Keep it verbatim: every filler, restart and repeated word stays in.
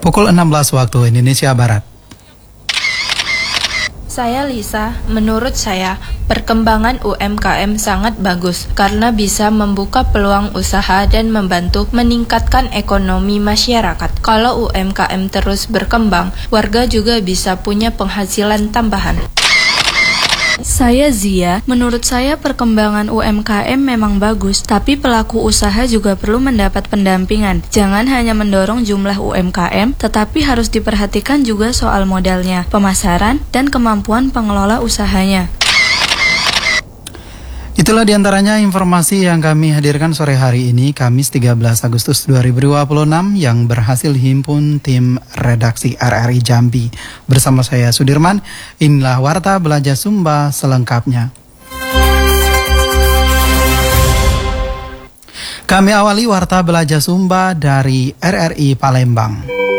Pukul enam belas waktu Indonesia Barat. Saya Lisa, menurut saya perkembangan U M K M sangat bagus karena bisa membuka peluang usaha dan membantu meningkatkan ekonomi masyarakat. Kalau U M K M terus berkembang, warga juga bisa punya penghasilan tambahan. Saya Zia, menurut saya perkembangan U M K M memang bagus, tapi pelaku usaha juga perlu mendapat pendampingan. Jangan hanya mendorong jumlah U M K M, tetapi harus diperhatikan juga soal modalnya, pemasaran, dan kemampuan pengelola usahanya. Itulah diantaranya informasi yang kami hadirkan sore hari ini, Kamis tiga belas Agustus dua ribu dua puluh enam, yang berhasil dihimpun tim redaksi R R I Jambi. Bersama saya Sudirman, inilah Warta Belajar Sumba selengkapnya. Kami awali Warta Belajar Sumba dari R R I Palembang.